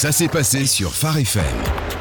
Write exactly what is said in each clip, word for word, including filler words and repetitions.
Ça s'est passé sur Phare F M.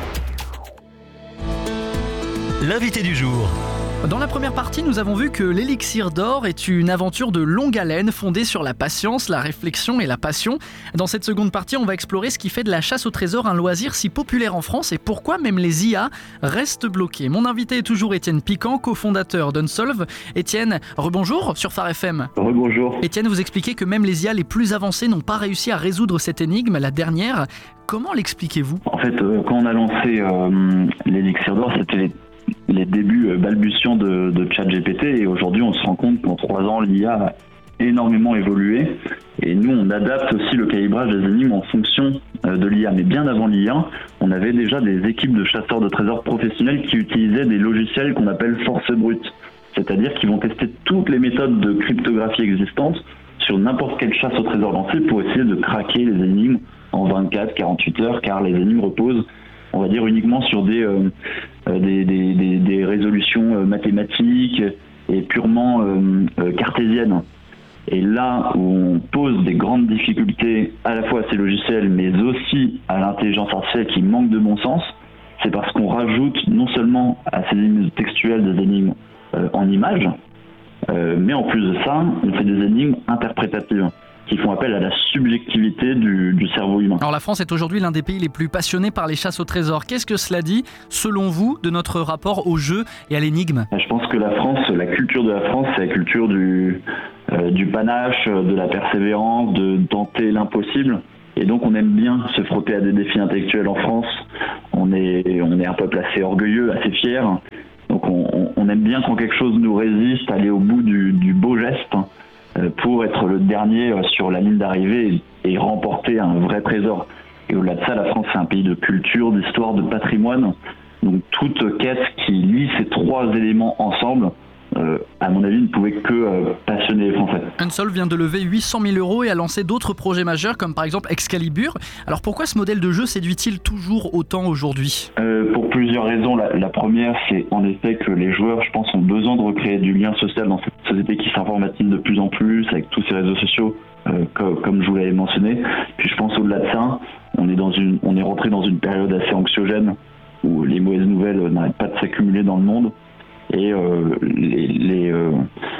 L'invité du jour. Dans la première partie, nous avons vu que l'Élixir d'Or est une aventure de longue haleine fondée sur la patience, la réflexion et la passion. Dans cette seconde partie, on va explorer ce qui fait de la chasse au trésor un loisir si populaire en France et pourquoi même les I A restent bloqués. Mon invité est toujours Étienne Piquant, cofondateur d'Unsolve. Étienne, rebonjour sur Phare F M. Rebonjour. Étienne, vous expliquez que même les I A les plus avancées n'ont pas réussi à résoudre cette énigme, la dernière. Comment l'expliquez-vous ? En fait, euh, quand on a lancé euh, l'Élixir d'Or, c'était les les débuts balbutiants de, de ChatGPT et aujourd'hui on se rend compte qu'en trois ans l'I A a énormément évolué et nous on adapte aussi le calibrage des énigmes en fonction de l'I A. Mais bien avant l'I A, on avait déjà des équipes de chasseurs de trésors professionnels qui utilisaient des logiciels qu'on appelle force brute, c'est-à-dire qu'ils vont tester toutes les méthodes de cryptographie existantes sur n'importe quelle chasse au trésor lancée pour essayer de craquer les énigmes en vingt-quatre à quarante-huit heures, car les énigmes reposent, on va dire, uniquement sur des, euh, des, des, des, des résolutions euh, mathématiques et purement euh, euh, cartésiennes. Et là où on pose des grandes difficultés à la fois à ces logiciels, mais aussi à l'intelligence artificielle qui manque de bon sens, c'est parce qu'on rajoute non seulement à ces énigmes textuelles des énigmes euh, en images, euh, mais en plus de ça, on fait des énigmes interprétatives qui font appel à la subjectivité du, du cerveau humain. Alors la France est aujourd'hui l'un des pays les plus passionnés par les chasses au trésor. Qu'est-ce que cela dit, selon vous, de notre rapport au jeu et à l'énigme ? Je pense que la France, la culture de la France, c'est la culture du, euh, du panache, de la persévérance, de tenter l'impossible. Et donc on aime bien se frotter à des défis intellectuels en France. On est, on est un peuple assez orgueilleux, assez fier. Donc on, on aime bien quand quelque chose nous résiste, aller au bout du, du beau geste, pour être le dernier sur la ligne d'arrivée et remporter un vrai trésor. Et au-delà de ça, la France, c'est un pays de culture, d'histoire, de patrimoine. Donc toute quête qui lie ces trois éléments ensemble, euh, à mon avis, ne pouvait que euh, passionner les Français. Unsolve vient de lever huit cent mille euros et a lancé d'autres projets majeurs, comme par exemple Excalibur. Alors pourquoi ce modèle de jeu séduit-il toujours autant aujourd'hui ? euh, Pour plusieurs raisons. La, la première, c'est en effet que les joueurs, je pense, ont besoin de recréer du lien social dans cette société qui s'informatise de plus en plus, avec tous ces réseaux sociaux, euh, comme, comme je vous l'avais mentionné. Puis je pense au-delà de ça, on est, dans une, on est rentré dans une période assez anxiogène, où les mauvaises nouvelles n'arrêtent pas de s'accumuler dans le monde. Et euh, les, les, euh,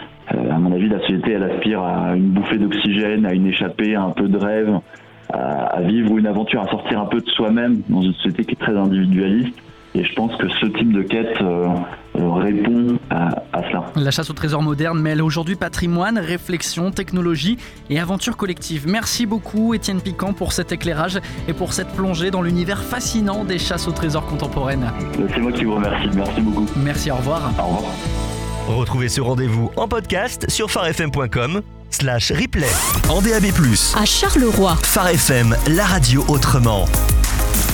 à mon avis, la société, elle aspire à une bouffée d'oxygène, à une échappée, à un peu de rêve, à, à vivre une aventure, à sortir un peu de soi-même dans une société qui est très individualiste. Et je pense que ce type de quête euh, répond à, à cela. La chasse au trésor moderne mêle aujourd'hui patrimoine, réflexion, technologie et aventure collective. Merci beaucoup Étienne Piquant pour cet éclairage et pour cette plongée dans l'univers fascinant des chasses au trésor contemporaines. C'est moi qui vous remercie. Merci beaucoup. Merci, au revoir. Au revoir. Retrouvez ce rendez-vous en podcast sur pharefm point com slash replay. En D A B plus, à Charleroi. Phare F M, la radio autrement.